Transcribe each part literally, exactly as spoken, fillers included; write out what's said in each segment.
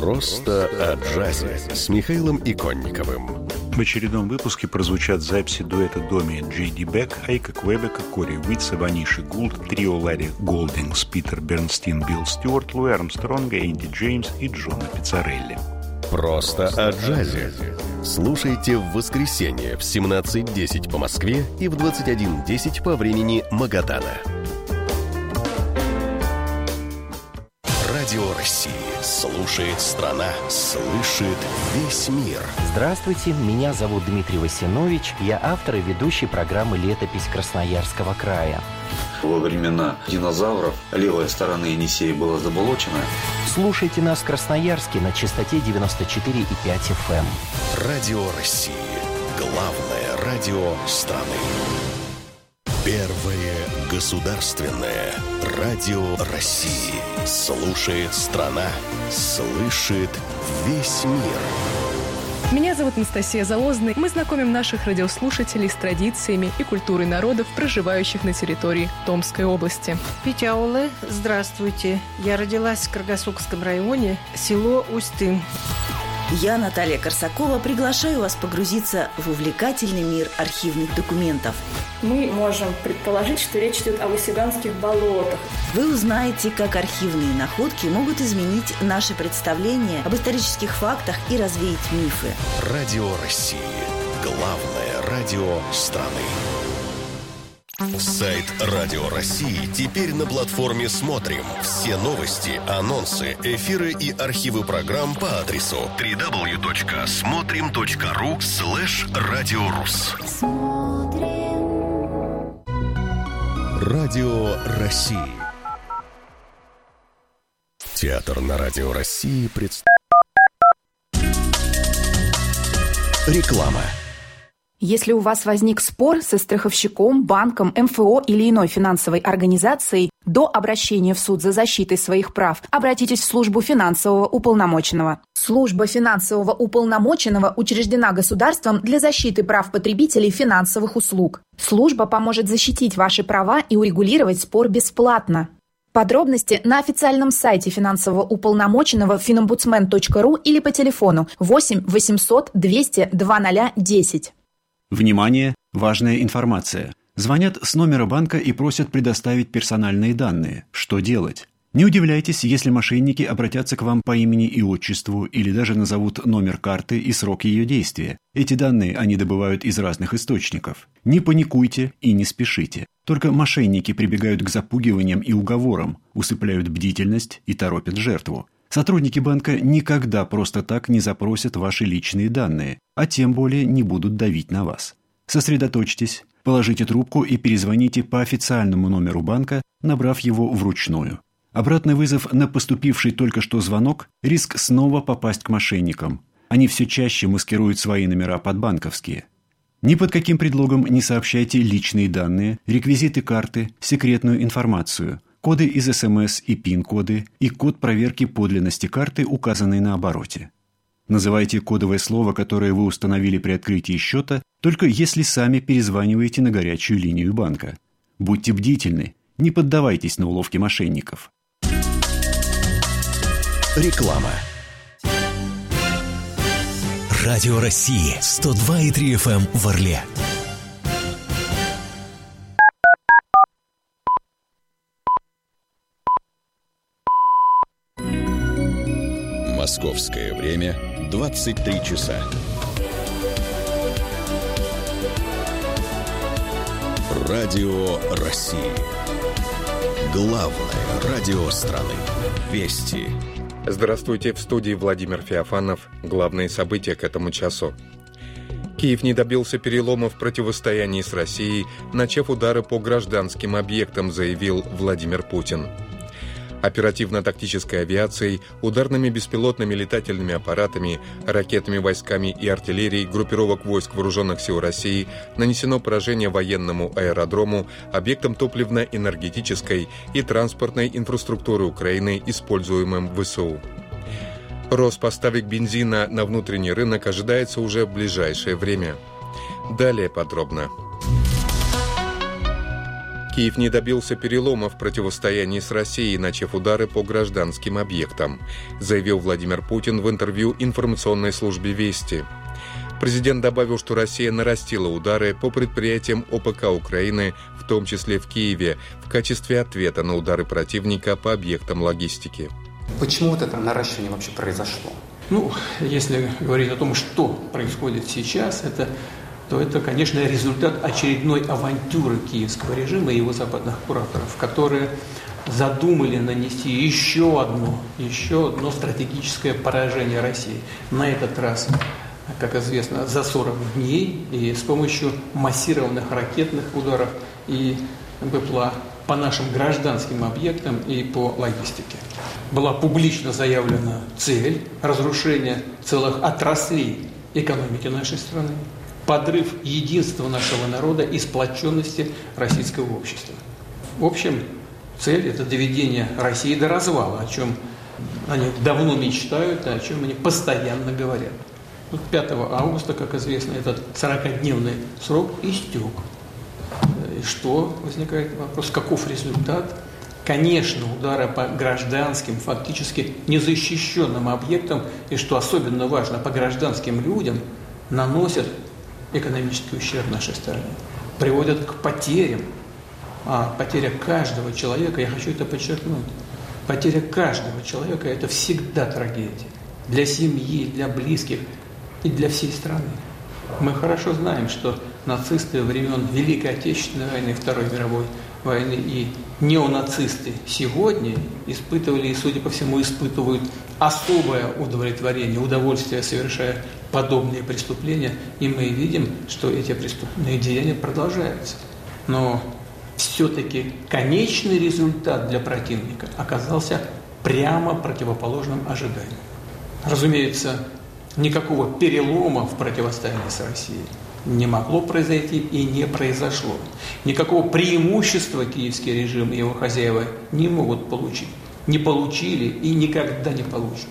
Просто о джазе с Михаилом Иконниковым. В очередном выпуске прозвучат записи дуэта Доми Джей Ди Бек, Айка Квебека, Кори Уитса, Ваниши Гулд, трио Ларри Голдингс, Питер Бернстин, Билл Стюарт, Луи Армстронга, Энди Джеймс и Джона Пиццарелли. Просто о джазе. Слушайте в воскресенье в семнадцать десять по Москве и в двадцать один десять по времени Магадана. Радио России. Слушает страна, слышит весь мир. Здравствуйте, меня зовут Дмитрий Васинович. Я автор и ведущий программы «Летопись Красноярского края». Во времена динозавров левая сторона Енисея была заболочена. Слушайте нас в Красноярске на частоте девяносто четыре и пять эф эм. Радио России. Главное радио страны. Первое государственное радио России. Слушает страна, слышит весь мир. Меня зовут Анастасия Залозная. Мы знакомим наших радиослушателей с традициями и культурой народов, проживающих на территории Томской области. Питяуле, здравствуйте. Я родилась в Каргасокском районе, село Усть-Тын. Я, Наталья Корсакова, приглашаю вас погрузиться в увлекательный мир архивных документов. Мы можем предположить, что речь идет о Васюганских болотах. Вы узнаете, как архивные находки могут изменить наши представления об исторических фактах и развеять мифы. Радио России. Главное радио страны. Сайт Радио России теперь на платформе «Смотрим». Все новости, анонсы, эфиры и архивы программ по адресу дабл ю дабл ю дабл ю точка смотрим точка ру слэш радиорус. Радио России. Театр на Радио России представляет. Реклама. Если у вас возник спор со страховщиком, банком, эм эф о или иной финансовой организацией, до обращения в суд за защитой своих прав обратитесь в службу финансового уполномоченного. Служба финансового уполномоченного учреждена государством для защиты прав потребителей финансовых услуг. Служба поможет защитить ваши права и урегулировать спор бесплатно. Подробности на официальном сайте финансового уполномоченного финомбудсмен точка ру или по телефону восемь восемьсот двести два ноль десять. Внимание! Важная информация. Звонят с номера банка и просят предоставить персональные данные. Что делать? Не удивляйтесь, если мошенники обратятся к вам по имени и отчеству или даже назовут номер карты и срок ее действия. Эти данные они добывают из разных источников. Не паникуйте и не спешите. Только мошенники прибегают к запугиваниям и уговорам, усыпляют бдительность и торопят жертву. Сотрудники банка никогда просто так не запросят ваши личные данные, а тем более не будут давить на вас. Сосредоточьтесь, положите трубку и перезвоните по официальному номеру банка, набрав его вручную. Обратный вызов на поступивший только что звонок – риск снова попасть к мошенникам. Они все чаще маскируют свои номера под банковские. Ни под каким предлогом не сообщайте личные данные, реквизиты карты, секретную информацию, коды из эс эм эс и пин-коды и код проверки подлинности карты, указанный на обороте. Называйте кодовое слово, которое вы установили при открытии счета, только если сами перезваниваете на горячую линию банка. Будьте бдительны, не поддавайтесь на уловки мошенников. Реклама. Радио России сто два и три эф эм в Орле. Московское время двадцать три часа. Радио России. Главное радио страны. Вести. Здравствуйте, в студии Владимир Феофанов. Главные события к этому часу. Киев не добился перелома в противостоянии с Россией, начав удары по гражданским объектам, заявил Владимир Путин. Оперативно-тактической авиацией, ударными беспилотными летательными аппаратами, ракетными войсками и артиллерией группировок войск Вооруженных сил России нанесено поражение военному аэродрому, объектам топливно-энергетической и транспортной инфраструктуры Украины, используемым в вэ эс у. Рост поставок бензина на внутренний рынок ожидается уже в ближайшее время. Далее подробно. Киев не добился перелома в противостоянии с Россией, начав удары по гражданским объектам, заявил Владимир Путин в интервью информационной службе «Вести». Президент добавил, что Россия нарастила удары по предприятиям ОПК Украины, в том числе в Киеве, в качестве ответа на удары противника по объектам логистики. Почему вот это наращивание вообще произошло? Ну, если говорить о том, что происходит сейчас, это, то это, конечно, результат очередной авантюры киевского режима и его западных кураторов, которые задумали нанести еще одно, еще одно стратегическое поражение России. На этот раз, как известно, за сорок дней и с помощью массированных ракетных ударов и БПЛА по нашим гражданским объектам и по логистике. Была публично заявлена цель разрушения целых отраслей экономики нашей страны, подрыв единства нашего народа и сплоченности российского общества. В общем, цель – это доведение России до развала, о чем они давно мечтают, о чем они постоянно говорят. пятого августа, как известно, этот сорокадневный срок истек. И что возникает вопрос, каков результат? Конечно, удары по гражданским, фактически незащищенным объектам, и, что особенно важно, по гражданским людям, наносят экономический ущерб нашей стране, приводят к потерям. А потеря каждого человека, я хочу это подчеркнуть, потеря каждого человека – это всегда трагедия. Для семьи, для близких и для всей страны. Мы хорошо знаем, что нацисты времен Великой Отечественной войны, Второй мировой войны и неонацисты сегодня испытывали и, судя по всему, испытывают особое удовлетворение, удовольствие, совершая подобные преступления. И мы видим, что эти преступные деяния продолжаются. Но все-таки конечный результат для противника оказался прямо противоположным ожиданиям. Разумеется, никакого перелома в противостоянии с Россией не могло произойти и не произошло. Никакого преимущества киевский режим и его хозяева не могут получить. Не получили и никогда не получат.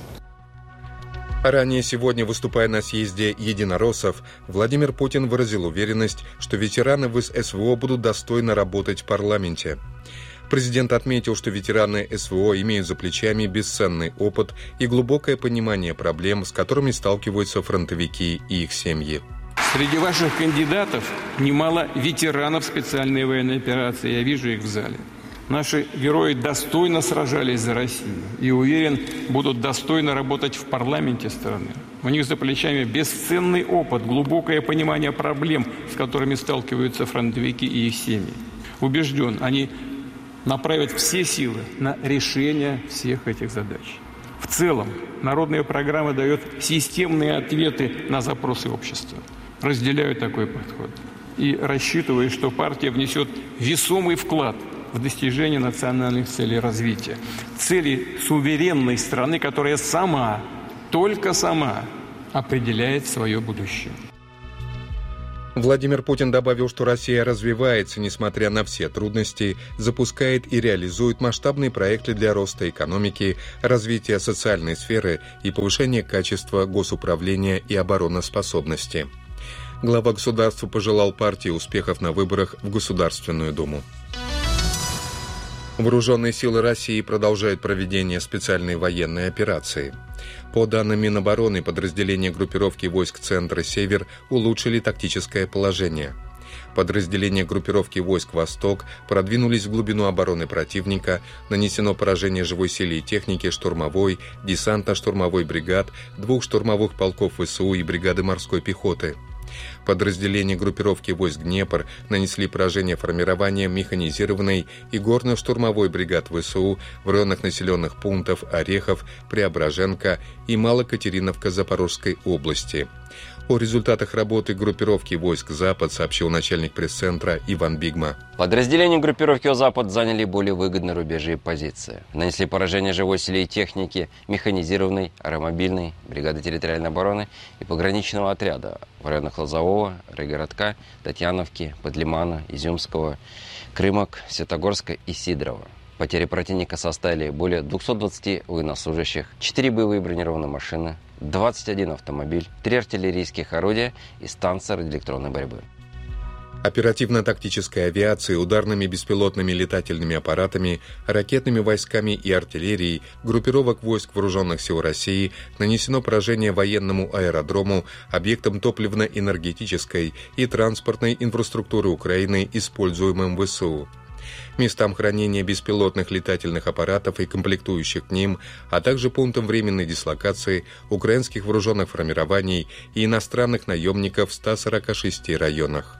Ранее сегодня, выступая на съезде единороссов, Владимир Путин выразил уверенность, что ветераны в СВО будут достойно работать в парламенте. Президент отметил, что ветераны СВО имеют за плечами бесценный опыт и глубокое понимание проблем, с которыми сталкиваются фронтовики и их семьи. Среди ваших кандидатов немало ветеранов специальной военной операции. Я вижу их в зале. Наши герои достойно сражались за Россию и, уверен, будут достойно работать в парламенте страны. У них за плечами бесценный опыт, глубокое понимание проблем, с которыми сталкиваются фронтовики и их семьи. Убежден, они направят все силы на решение всех этих задач. В целом, народная программа дает системные ответы на запросы общества. Разделяю такой подход и рассчитываю, что партия внесет весомый вклад в достижение национальных целей развития, целей суверенной страны, которая сама, только сама определяет свое будущее. Владимир Путин добавил, что Россия развивается, несмотря на все трудности, запускает и реализует масштабные проекты для роста экономики, развития социальной сферы и повышения качества госуправления и обороноспособности. Глава государства пожелал партии успехов на выборах в Государственную Думу. Вооруженные силы России продолжают проведение специальной военной операции. По данным Минобороны, подразделения группировки войск Центр-Север улучшили тактическое положение. Подразделения группировки войск «Восток» продвинулись в глубину обороны противника, нанесено поражение живой силе и технике штурмовой, десантно-штурмовой бригад, двух штурмовых полков ВСУ и бригады морской пехоты. Подразделения группировки войск «Днепр» нанесли поражение формированиям механизированной и горно-штурмовой бригад ВСУ в районах населенных пунктов Орехов, Преображенка и Малокатериновка Запорожской области. О результатах работы группировки войск «Запад» сообщил начальник пресс-центра Иван Бигма. Подразделения группировки «Запад» заняли более выгодные рубежи и позиции. Нанесли поражение живой силе и техники, механизированной, аэромобильной, бригады территориальной обороны и пограничного отряда в районах Лозового, Райгородка, Татьяновки, Подлимана, Изюмского, Крымок, Святогорска и Сидорова. Потери противника составили более двухсот двадцати военнослужащих, четыре боевые бронированные машины, двадцать один автомобиль, три артиллерийских орудия и станция радиоэлектронной борьбы. Оперативно-тактической авиацией, ударными беспилотными летательными аппаратами, ракетными войсками и артиллерией группировок войск Вооруженных сил России нанесено поражение военному аэродрому, объектам топливно-энергетической и транспортной инфраструктуры Украины, используемым ВСУ, местам хранения беспилотных летательных аппаратов и комплектующих к ним, а также пунктам временной дислокации украинских вооруженных формирований и иностранных наемников в ста сорока шести районах.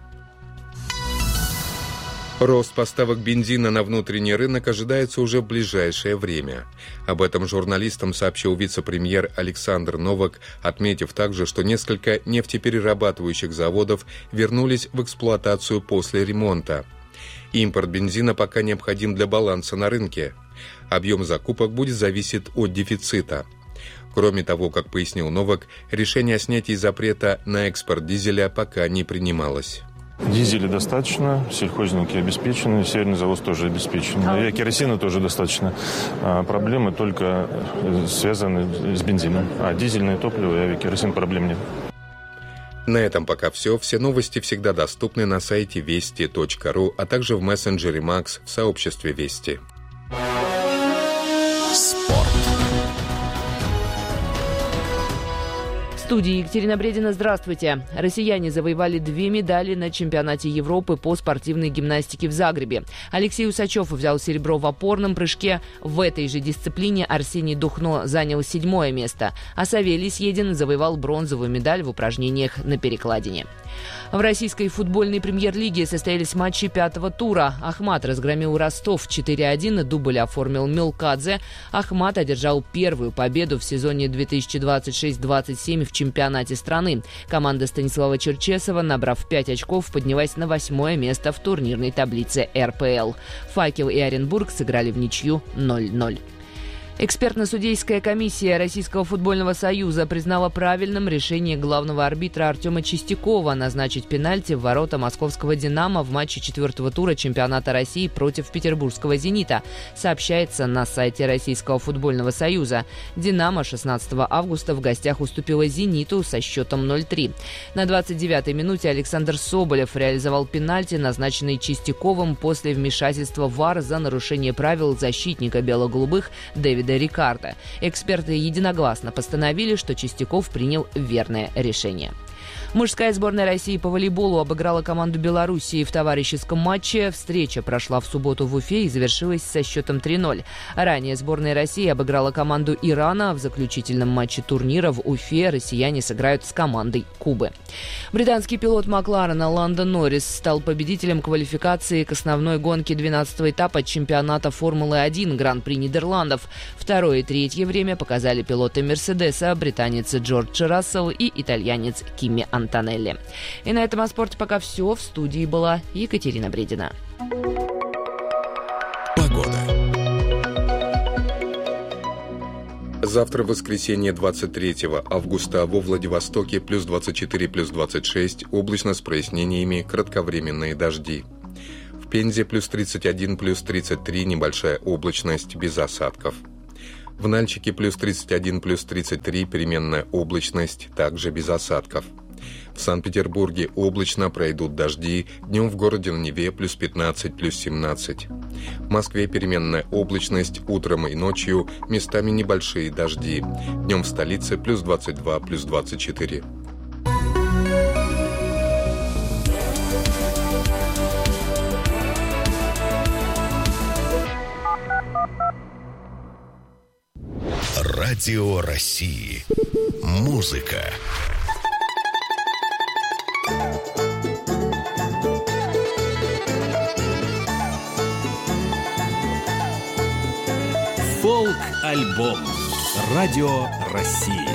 Рост поставок бензина на внутренний рынок ожидается уже в ближайшее время. Об этом журналистам сообщил вице-премьер Александр Новак, отметив также, что несколько нефтеперерабатывающих заводов вернулись в эксплуатацию после ремонта. Импорт бензина пока необходим для баланса на рынке. Объем закупок будет зависеть от дефицита. Кроме того, как пояснил Новак, решение о снятии запрета на экспорт дизеля пока не принималось. Дизеля достаточно, сельхозники обеспечены, северный завоз тоже обеспечен. И керосина тоже достаточно. А проблемы только связаны с бензином. А дизельное топливо и авиакеросин проблем нет. На этом пока все. Все новости всегда доступны на сайте вести точка ру, а также в мессенджере Макс в сообществе Вести. Спорт. В студии Екатерина Бредина. Здравствуйте. Россияне завоевали две медали на чемпионате Европы по спортивной гимнастике в Загребе. Алексей Усачев взял серебро в опорном прыжке. В этой же дисциплине Арсений Духно занял седьмое место, а Савелий Съедин завоевал бронзовую медаль в упражнениях на перекладине. В российской футбольной премьер-лиге состоялись матчи пятого тура. Ахмат разгромил Ростов четыре один, дубль оформил Мелкадзе. Ахмат одержал первую победу в сезоне две тысячи двадцать шесть двадцать семь в чемпионате страны. Команда Станислава Черчесова, набрав пять очков, поднялась на восьмое место в турнирной таблице эр пэ эл. «Факел» и Оренбург сыграли в ничью ноль ноль. Экспертно-судейская комиссия Российского футбольного союза признала правильным решение главного арбитра Артема Чистякова назначить пенальти в ворота московского «Динамо» в матче четвертого тура чемпионата России против петербургского «Зенита», сообщается на сайте Российского футбольного союза. «Динамо» шестнадцатого августа в гостях уступила «Зениту» со счетом ноль три. На двадцать девятой минуте Александр Соболев реализовал пенальти, назначенный Чистяковым после вмешательства ВАР за нарушение правил защитника бело-голубых Дэвида Рикардо. Эксперты единогласно постановили, что Чистяков принял верное решение. Мужская сборная России по волейболу обыграла команду Белоруссии в товарищеском матче. Встреча прошла в субботу в Уфе и завершилась со счетом три ноль. Ранее сборная России обыграла команду Ирана. В заключительном матче турнира в Уфе россияне сыграют с командой Кубы. Британский пилот Макларена Ландон Норрис стал победителем квалификации к основной гонке двенадцатого этапа чемпионата Формулы один Гран-при Нидерландов. Второе и третье время показали пилоты Мерседеса, британец Джордж Рассел и итальянец Кимми Антонелли. И на этом о спорте пока все. В студии была Екатерина Бредина. Погода. Завтра, в воскресенье, двадцать третьего августа, во Владивостоке плюс двадцать четыре, плюс двадцать шесть, облачно с прояснениями, кратковременные дожди. В Пензе плюс тридцать один, плюс тридцать три, небольшая облачность, без осадков. В Нальчике плюс тридцать один, плюс тридцать три, переменная облачность, также без осадков. В Санкт-Петербурге облачно, пройдут дожди, днем в городе на Неве плюс пятнадцать, плюс семнадцать. В Москве переменная облачность, утром и ночью местами небольшие дожди. Днем в столице плюс двадцать два, плюс двадцать четыре. Радио России. Музыка. Фолк-альбом. Радио России.